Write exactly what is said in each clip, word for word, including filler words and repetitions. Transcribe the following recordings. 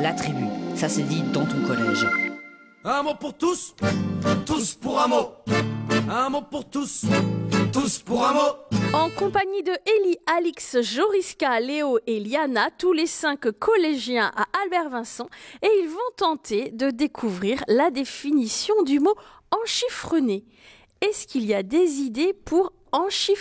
la tribu. Ça c'est dit dans ton collège. Un mot pour tous, tous pour un mot. Un mot pour tous, tous pour un mot. En compagnie de Élie, Alix, Joriska, Léo et Liana, tous les cinq collégiens à Albert-Vincent, et ils vont tenter de découvrir la définition du mot enchiffrené. Est-ce qu'il y a des idées pour enchiffrené ?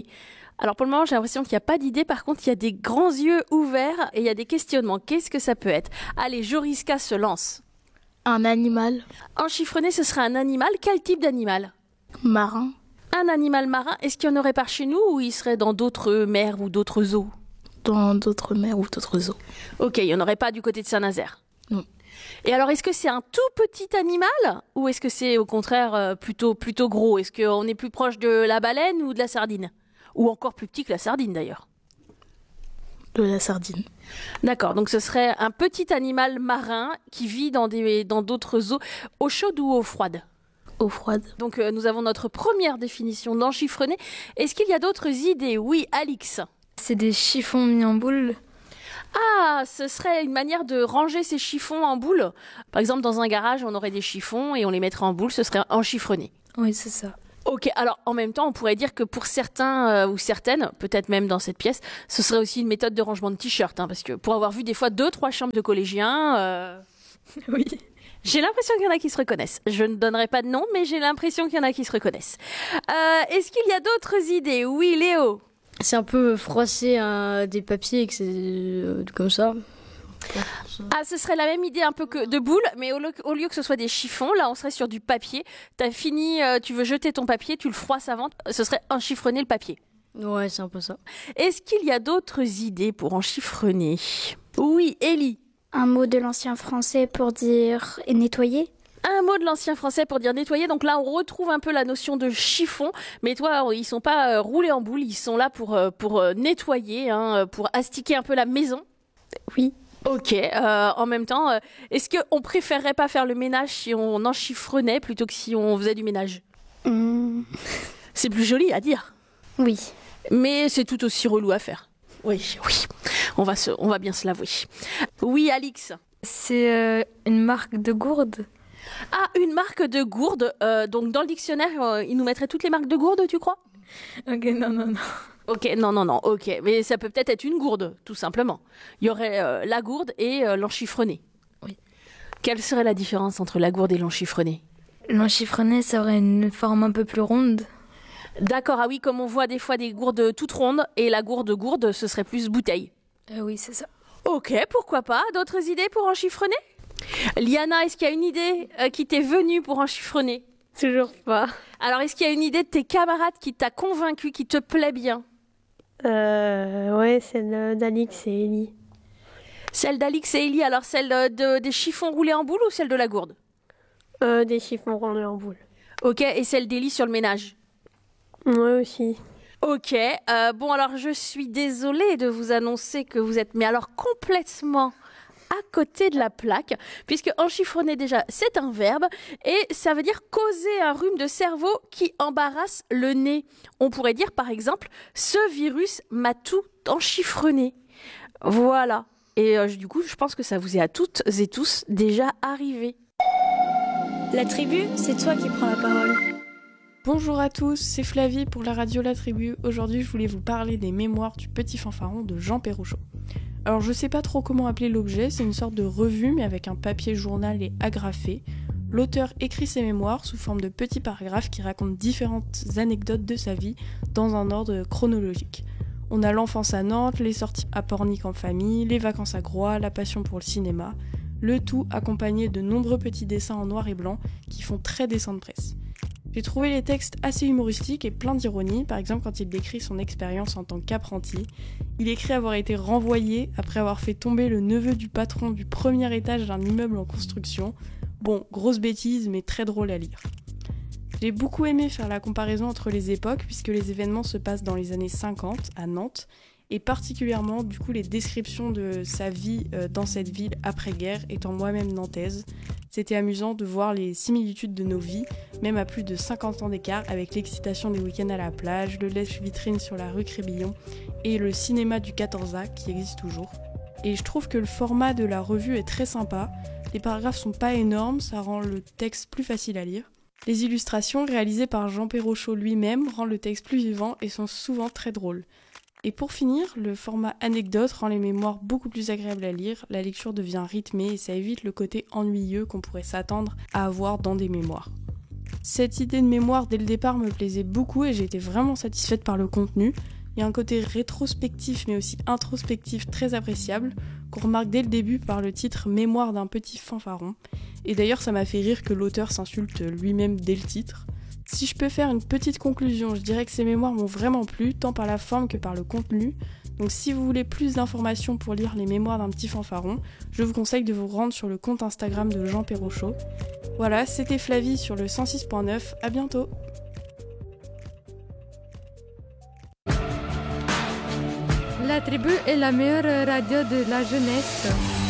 Alors pour le moment, j'ai l'impression qu'il n'y a pas d'idée. Par contre, il y a des grands yeux ouverts et il y a des questionnements. Qu'est-ce que ça peut être ? Allez, Joriska se lance. Un animal. Enchiffrené, ce serait un animal. Quel type d'animal ? Marin. Un animal marin. Est-ce qu'il y en aurait par chez nous ou il serait dans d'autres mers ou d'autres eaux ? Dans d'autres mers ou d'autres eaux. Ok, il n'y en aurait pas du côté de Saint-Nazaire ? Non. Et alors, est-ce que c'est un tout petit animal ou est-ce que c'est au contraire plutôt, plutôt gros ? Est-ce qu'on est plus proche de la baleine ou de la sardine ? Ou encore plus petit que la sardine d'ailleurs ? De la sardine. D'accord, donc ce serait un petit animal marin qui vit dans des, dans d'autres eaux, eau chaude ou eau froide ? Eau froide. Donc euh, nous avons notre première définition d'enchiffrené. Est-ce qu'il y a d'autres idées ? Oui, Alix. C'est des chiffons mis en boule. Ah, ce serait une manière de ranger ces chiffons en boule. Par exemple, dans un garage, on aurait des chiffons et on les mettrait en boule, ce serait enchiffrené. Oui, c'est ça. Ok, alors en même temps, on pourrait dire que pour certains euh, ou certaines, peut-être même dans cette pièce, ce serait aussi une méthode de rangement de t-shirt, hein, parce que pour avoir vu des fois deux, trois chambres de collégiens, euh... oui, j'ai l'impression qu'il y en a qui se reconnaissent. Je ne donnerai pas de nom, mais j'ai l'impression qu'il y en a qui se reconnaissent. Euh, est-ce qu'il y a d'autres idées ? Oui, Léo. C'est un peu froisser euh, des papiers et que c'est euh, comme ça. Ah, ce serait la même idée un peu que de boule, mais au lieu, au lieu que ce soit des chiffons, là on serait sur du papier. T'as fini, euh, tu veux jeter ton papier, tu le froisses avant, ce serait enchiffrener le papier. Ouais, c'est un peu ça. Est-ce qu'il y a d'autres idées pour enchiffrener ? Oui, Élie. Un mot de l'ancien français pour dire nettoyer. Un mot de l'ancien français pour dire nettoyer. Donc là, on retrouve un peu la notion de chiffon. Mais toi, ils sont pas euh, roulés en boule. Ils sont là pour, euh, pour euh, nettoyer, hein, pour astiquer un peu la maison. Oui. Ok. Euh, en même temps, euh, est-ce qu'on préférerait pas faire le ménage si on enchiffrenait plutôt que si on faisait du ménage ? Mmh. C'est plus joli à dire. Oui. Mais c'est tout aussi relou à faire. Oui, oui. On va, se, on va bien se l'avouer. Oui, Alix. C'est euh, une marque de gourde. Ah, une marque de gourde. Euh, donc, dans le dictionnaire, euh, il nous mettrait toutes les marques de gourde, tu crois ? Ok, non, non, non. Ok, non, non, non, ok. Mais ça peut peut-être être une gourde, tout simplement. Il y aurait euh, la gourde et euh, l'enchiffrené. Oui. Quelle serait la différence entre la gourde et l'enchiffrené ? L'enchiffrené, ça aurait une forme un peu plus ronde. D'accord, ah oui, comme on voit des fois des gourdes toutes rondes, et la gourde gourde, ce serait plus bouteille. Euh, oui, c'est ça. Ok, pourquoi pas ? D'autres idées pour enchiffrener ? Liana, est-ce qu'il y a une idée euh, qui t'est venue pour enchiffrener ? Toujours pas. Alors, est-ce qu'il y a une idée de tes camarades qui t'a convaincu, qui te plaît bien ? Euh, ouais, celle d'Alix et Élie. Celle d'Alix et Élie, alors celle de, de- des chiffons roulés en boule ou celle de la gourde ? Euh, des chiffons roulés en boule. Ok, et celle d'Élie sur le ménage ? Ouais, aussi. Ok, euh, bon alors je suis désolée de vous annoncer que vous êtes, mais alors complètement à côté de la plaque, puisque enchiffrener déjà c'est un verbe et ça veut dire causer un rhume de cerveau qui embarrasse le nez. On pourrait dire par exemple ce virus m'a tout enchiffrené. Voilà. Et euh, du coup je pense que ça vous est à toutes et tous déjà arrivé. La tribu, c'est toi qui prends la parole. Bonjour à tous, c'est Flavie pour la radio La Tribu. Aujourd'hui, je voulais vous parler des mémoires du petit fanfaron de Jean Perrouchot. Alors, je sais pas trop comment appeler l'objet, c'est une sorte de revue mais avec un papier journal et agrafé. L'auteur écrit ses mémoires sous forme de petits paragraphes qui racontent différentes anecdotes de sa vie dans un ordre chronologique. On a l'enfance à Nantes, les sorties à Pornic en famille, les vacances à Groix, la passion pour le cinéma, le tout accompagné de nombreux petits dessins en noir et blanc qui font très dessin de presse. J'ai trouvé les textes assez humoristiques et pleins d'ironie, par exemple quand il décrit son expérience en tant qu'apprenti. Il écrit avoir été renvoyé après avoir fait tomber le neveu du patron du premier étage d'un immeuble en construction. Bon, grosse bêtise, mais très drôle à lire. J'ai beaucoup aimé faire la comparaison entre les époques, puisque les événements se passent dans les années cinquante à Nantes, et particulièrement du coup les descriptions de sa vie euh, dans cette ville après-guerre, étant moi-même nantaise. C'était amusant de voir les similitudes de nos vies, même à plus de cinquante ans d'écart, avec l'excitation des week-ends à la plage, le lèche-vitrine sur la rue Crébillon et le cinéma du quatorze A qui existe toujours. et je trouve que le format de la revue est très sympa. Les paragraphes sont pas énormes, ça rend le texte plus facile à lire. Les illustrations réalisées par Jean Perrochot lui-même rendent le texte plus vivant et sont souvent très drôles. Et pour finir, le format anecdote rend les mémoires beaucoup plus agréables à lire, la lecture devient rythmée et ça évite le côté ennuyeux qu'on pourrait s'attendre à avoir dans des mémoires. Cette idée de mémoire dès le départ me plaisait beaucoup et j'ai été vraiment satisfaite par le contenu. Il y a un côté rétrospectif mais aussi introspectif très appréciable, qu'on remarque dès le début par le titre « Mémoire d'un petit fanfaron ». Et d'ailleurs ça m'a fait rire que l'auteur s'insulte lui-même dès le titre. Si je peux faire une petite conclusion, je dirais que ces mémoires m'ont vraiment plu, tant par la forme que par le contenu. Donc si vous voulez plus d'informations pour lire les mémoires d'un petit fanfaron, je vous conseille de vous rendre sur le compte Instagram de Jean Perrochot. Voilà, c'était Flavie sur le cent six point neuf, à bientôt. La tribu est la meilleure radio de la jeunesse.